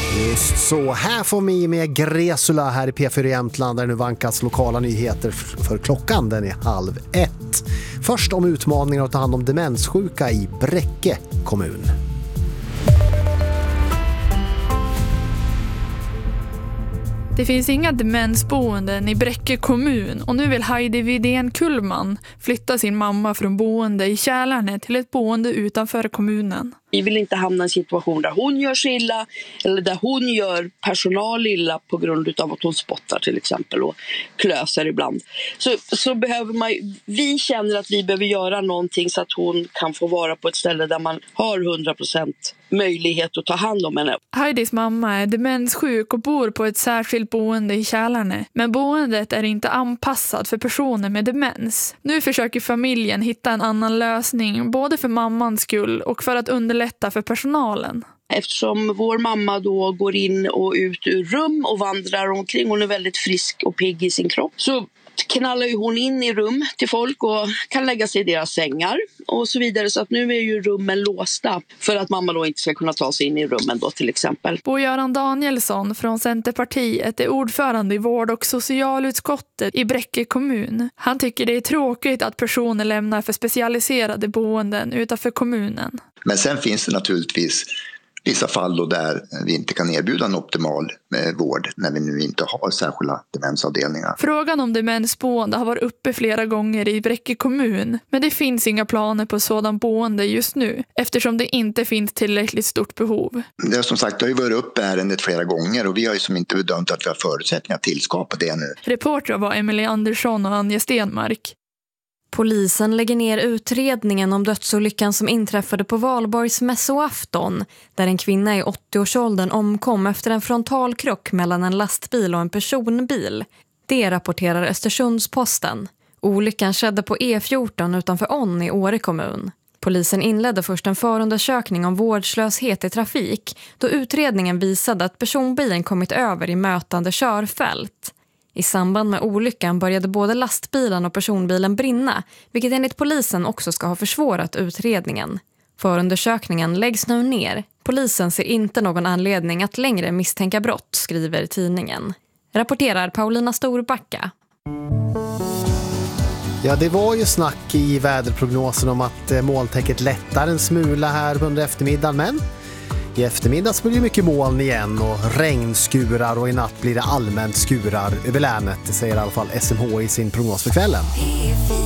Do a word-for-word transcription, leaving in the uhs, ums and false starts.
Just så, här får vi med Gresula här i P fyra Jämtland där nu vankas lokala nyheter för klockan, den är halv ett. Först om utmaningar att ta hand om demenssjuka i Bräcke kommun. Det finns inga demensboenden i Bräcke kommun och nu vill Heidi Widén Kullman flytta sin mamma från boende i Kälarne till ett boende utanför kommunen. Vi vill inte hamna i en situation där hon gör sig illa eller där hon gör personal illa på grund av att hon spottar till exempel och klöser ibland. Så, så behöver man, vi känner att vi behöver göra någonting så att hon kan få vara på ett ställe där man har hundra procent möjlighet att ta hand om henne. Heidis mamma är demenssjuk och bor på ett särskilt boende i Kälarne. Men boendet är inte anpassat för personer med demens. Nu försöker familjen hitta en annan lösning både för mammans skull och för att underlätta för personalen. Eftersom vår mamma då går in och ut ur rum och vandrar omkring, hon är väldigt frisk och pigg i sin kropp, så knallar ju hon in i rum till folk och kan lägga sig i deras sängar och så vidare. Så att nu är ju rummen låsta för att mamma då inte ska kunna ta sig in i rummen då till exempel. Bo-Göran Danielsson från Centerpartiet är ordförande i vård- och socialutskottet i Bräcke kommun. Han tycker det är tråkigt att personer lämnar för specialiserade boenden utanför kommunen. Men sen finns det naturligtvis vissa fall då där vi inte kan erbjuda en optimal vård när vi nu inte har särskilda demensavdelningar. Frågan om demensboende har varit uppe flera gånger i Bräcke kommun, men det finns inga planer på sådan boende just nu eftersom det inte finns tillräckligt stort behov. Det är som sagt, det har ju varit upp ärendet flera gånger och vi har ju som inte bedömt att vi har förutsättningar att tillskapa det nu. Reporter var Emelie Andersson och Anja Stenmark. Polisen lägger ner utredningen om dödsolyckan som inträffade på Valborgs mässoafton, där en kvinna i åttio-årsåldern omkom efter en frontalkrock mellan en lastbil och en personbil. Det rapporterar Östersundsposten. Olyckan skedde på E fjorton utanför On i Åre kommun. Polisen inledde först en förundersökning om vårdslöshet i trafik, då utredningen visade att personbilen kommit över i mötande körfält. I samband med olyckan började både lastbilen och personbilen brinna, vilket enligt polisen också ska ha försvårat utredningen. Förundersökningen läggs nu ner. Polisen ser inte någon anledning att längre misstänka brott, skriver tidningen. Rapporterar Paulina Storbacka. Ja, det var ju snack i väderprognosen om att molntäcket lättar en smula här under eftermiddagen, men i eftermiddag blir det mycket moln igen och regnskurar och i natt blir det allmänt skurar över länet, det säger i alla fall S M H i sin prognos för kvällen.